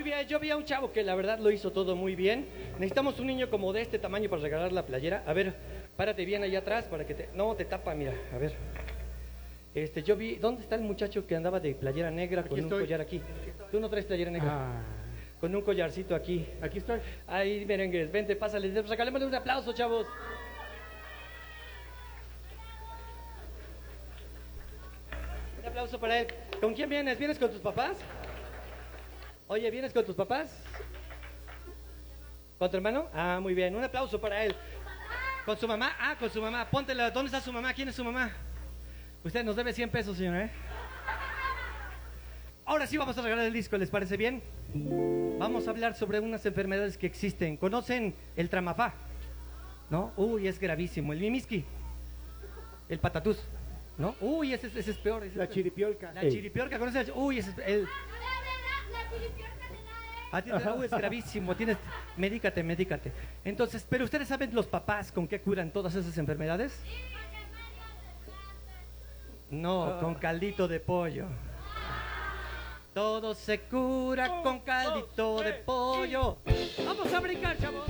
Muy bien, yo vi a un chavo que la verdad lo hizo todo muy bien. Necesitamos un niño como de este tamaño para regalar la playera. A ver, párate bien allá atrás para que te... No, te tapa, mira, a ver. Yo vi... ¿Dónde está el muchacho que andaba de playera negra con un collar aquí? Tú no traes playera negra. Con un collarcito aquí. Aquí estoy. Ahí, merengues, vente, pásale. Regalémosle un aplauso, chavos. Un aplauso para él. ¿Con quién vienes? ¿Vienes con tus papás? Oye, ¿vienes con tus papás? ¿Con tu hermano? Ah, muy bien. Un aplauso para él. ¿Con su mamá? Ah, con su mamá. Póntela. ¿Dónde está su mamá? ¿Quién es su mamá? Usted nos debe 100 pesos, señora, ¿eh? Ahora sí vamos a regalar el disco, ¿les parece bien? Vamos a hablar sobre unas enfermedades que existen. ¿Conocen el tramafá? ¿No? Uy, es gravísimo. El mimiski. El patatús. ¿No? Uy, ese es peor. La chiripiolca. La chiripiorca, ¿conoces? Uy, ese es el... es gravísimo, medícate. Entonces, pero ustedes saben los papás con qué curan todas esas enfermedades. No, con caldito de pollo. Todo se cura con caldito de pollo. Vamos a brincar, chavos.